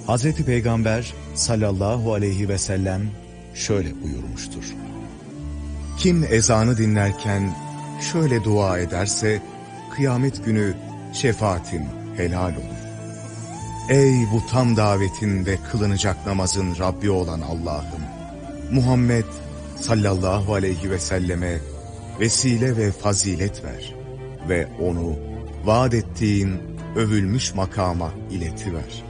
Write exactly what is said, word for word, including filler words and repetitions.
Hazreti Peygamber sallallahu aleyhi ve sellem şöyle buyurmuştur. Kim ezanı dinlerken şöyle dua ederse, kıyamet günü şefaatim helal olur. Ey bu tam davetin ve kılınacak namazın Rabbi olan Allah'ım! Muhammed sallallahu aleyhi ve selleme vesile ve fazilet ver ve onu vaat ettiğin övülmüş makama iletiver.